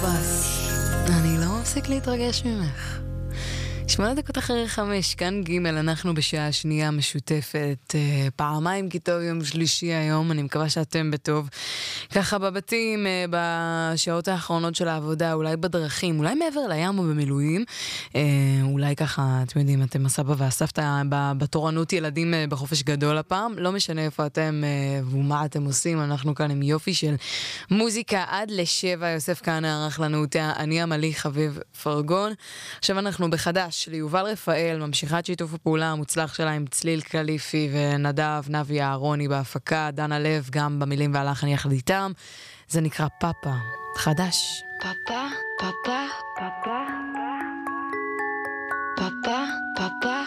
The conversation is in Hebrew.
פס, אני לא מפסיק להתרגש ממך. 8:05, כאן ג', אנחנו בשעה שנייה משותפת, פעמיים כי טוב, יום שלישי היום, אני מקווה שאתם בטוב. ככה בבתים, בשעות האחרונות של העבודה, אולי בדרכים, אולי מעבר לים או במילואים, אולי ככה, אתם יודעים, אתם הסבא והסבתא בתורנות ילדים בחופש גדול הפעם, לא משנה איפה אתם ומה אתם עושים, אנחנו כאן עם יופי של מוזיקה עד ל7, יוסף כאן ערך לנו אותה, אני עמלי חביב פרגון. עכשיו אנחנו בחדש, ליובל רפאל, ממשיכת שיתוף הפעולה המוצלח שלה עם צליל קליפי ונדב נבי אהרוני בהפקה, דנה לב גם במילים והלחן יחד איתם. זה נקרא פאפה, חדש. פאפה, פאפה, פאפה, פאפה, פאפה.